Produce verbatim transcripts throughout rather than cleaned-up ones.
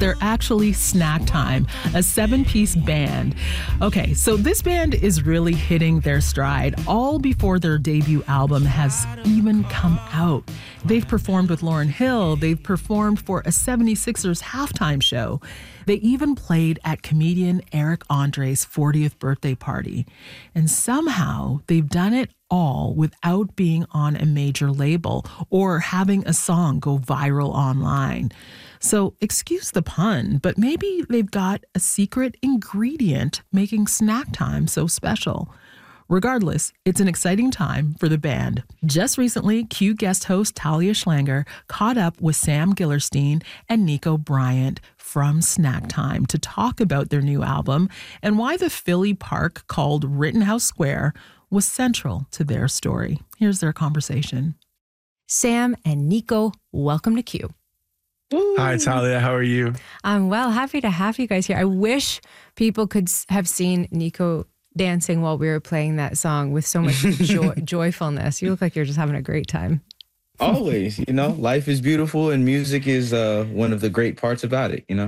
They're actually Snack Time, a seven-piece band. Okay, so this band is really hitting their stride all before their debut album has even come out. They've performed with Lauryn Hill. They've performed for a seventy-sixers halftime show. They even played at comedian Eric Andre's fortieth birthday party. And somehow they've done it all without being on a major label or having a song go viral online. So excuse the pun, but maybe they've got a secret ingredient making Snack Time so special. Regardless, it's an exciting time for the band. Just recently, Q guest host Talia Schlanger caught up with Sam Gillerstein and Nico Bryant from Snack Time to talk about their new album and why the Philly park called Rittenhouse Square was central to their story. Here's their conversation. Sam and Nico, welcome to Q. Hi, Talia. How are you? I'm well. Happy to have you guys here. I wish people could have seen Nico dancing while we were playing that song with so much joy, joyfulness. You look like you're just having a great time. Always, you know, life is beautiful and music is uh, one of the great parts about it, you know?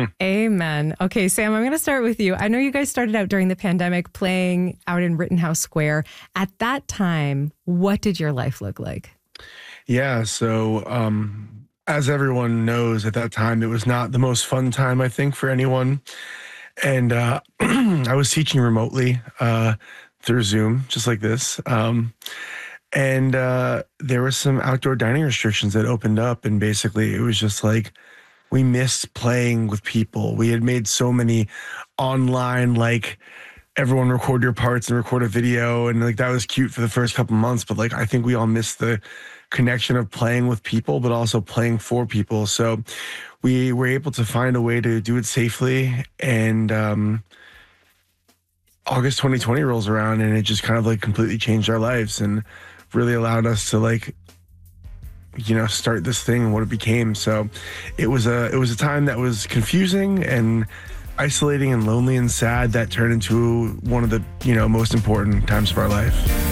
Amen. Okay, Sam, I'm going to start with you. I know you guys started out during the pandemic playing out in Rittenhouse Square. At that time, what did your life look like? Yeah, so um, as everyone knows, at that time, it was not the most fun time, I think, for anyone. And uh, I was teaching remotely uh, through Zoom, just like this. Um, and uh, there were some outdoor dining restrictions that opened up. And basically, it was just like, we missed playing with people. We had made so many online, like, everyone record your parts and record a video. And like, that was cute for the first couple months. But like, I think we all missed the connection of playing with people, but also playing for people. So we were able to find a way to do it safely. And um, August twenty twenty rolls around and it just kind of like completely changed our lives and really allowed us to like, you know, start this thing and what it became. So it was a, it was a time that was confusing and isolating and lonely and sad that turned into one of the, you know, most important times of our life.